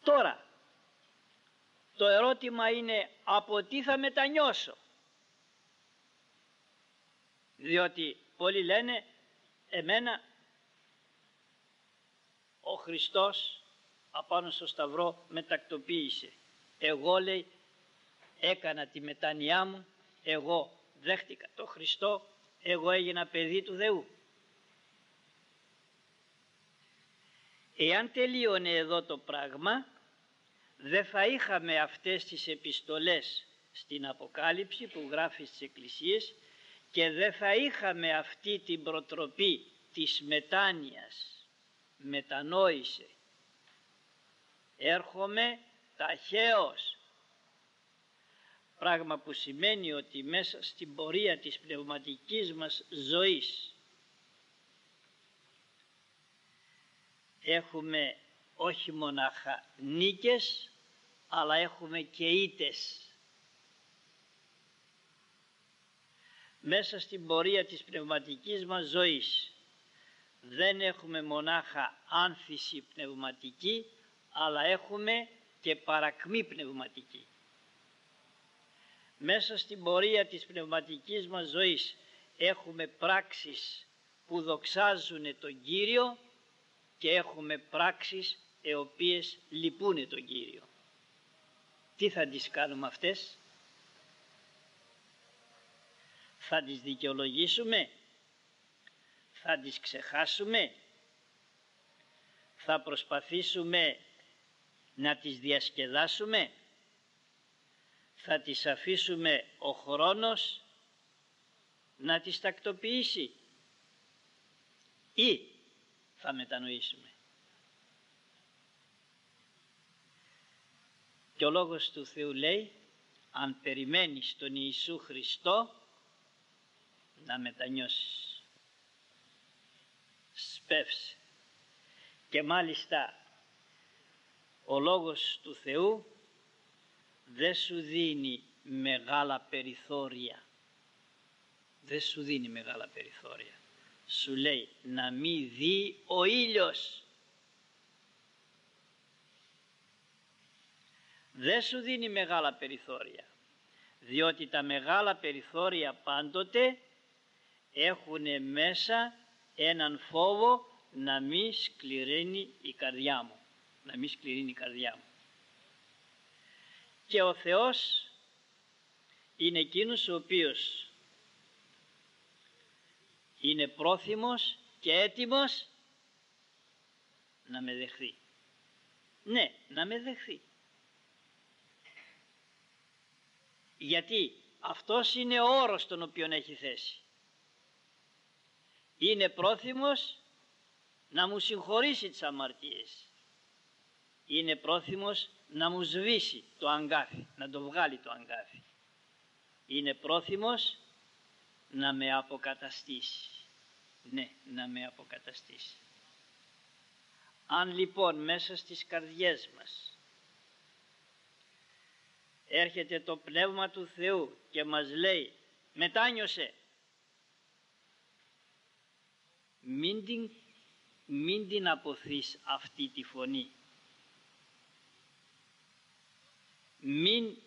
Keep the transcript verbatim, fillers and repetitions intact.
Τώρα, το ερώτημα είναι από τι θα μετανιώσω. Διότι πολλοί λένε εμένα ο Χριστός απάνω στο Σταυρό με τακτοποίησε. Εγώ, λέει, έκανα τη μετάνοιά μου, εγώ δέχτηκα το Χριστό, εγώ έγινα παιδί του Θεού. Εάν τελείωνε εδώ το πράγμα, δεν θα είχαμε αυτές τις επιστολές στην Αποκάλυψη που γράφει στις εκκλησίες και δεν θα είχαμε αυτή την προτροπή της μετάνοιας. Μετανόησε. Έρχομαι ταχαίως. Πράγμα που σημαίνει ότι μέσα στην πορεία της πνευματικής μας ζωής έχουμε όχι μονάχα νίκες, αλλά έχουμε και ήττες. Μέσα στην πορεία της πνευματικής μας ζωής δεν έχουμε μονάχα άνθηση πνευματική, αλλά έχουμε και παρακμή πνευματική. Μέσα στην πορεία της πνευματικής μας ζωής έχουμε πράξεις που δοξάζουν τον Κύριο και έχουμε πράξεις οι οποίες λυπούνε τον Κύριο. Τι θα τις κάνουμε αυτές? Θα τις δικαιολογήσουμε? Θα τις ξεχάσουμε? Θα προσπαθήσουμε να τις διασκεδάσουμε? Θα τις αφήσουμε ο χρόνος να τις τακτοποιήσει? Ή θα μετανοήσουμε? Και ο Λόγος του Θεού λέει, αν περιμένεις τον Ιησού Χριστό, να μετανιώσεις. Σπεύσε. Και μάλιστα ο Λόγος του Θεού δεν σου δίνει μεγάλα περιθώρια. Δεν σου δίνει μεγάλα περιθώρια. Σου λέει να μη δει ο ήλιος. Δεν σου δίνει μεγάλα περιθώρια. Διότι τα μεγάλα περιθώρια πάντοτε έχουν μέσα έναν φόβο να μη σκληρύνει η καρδιά μου. Να μη σκληρύνει η καρδιά μου. Και ο Θεός είναι εκείνος ο οποίος είναι πρόθυμος και έτοιμος να με δεχθεί. Ναι, να με δεχθεί. Γιατί αυτός είναι ο όρος τον οποίον έχει θέσει. Είναι πρόθυμος να μου συγχωρήσει τις αμαρτίες. Είναι πρόθυμος να μου σβήσει το αγκάθι, να το βγάλει το αγκάθι. Είναι πρόθυμος να με αποκαταστήσει. Ναι, να με αποκαταστήσει. Αν λοιπόν μέσα στις καρδιές μας έρχεται το Πνεύμα του Θεού και μας λέει μετάνιωσε, μην την, μην την αποθείς αυτή τη φωνή. Μην